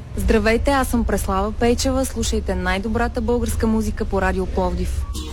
Здравейте, аз съм Преслава Пейчева. Слушайте най-добрата българска музика по Радио Пловдив.